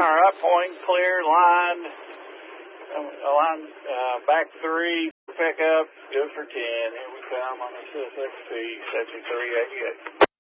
All right, point clear, line, back 3, pick up, good for 10. Here we come on the 6XP 7388.